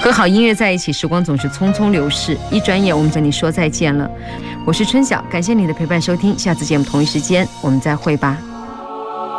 和好音乐在一起，时光总是匆匆流逝，一转眼我们跟你说再见了。我是春晓，感谢你的陪伴收听，下次节目同一时间我们再会吧。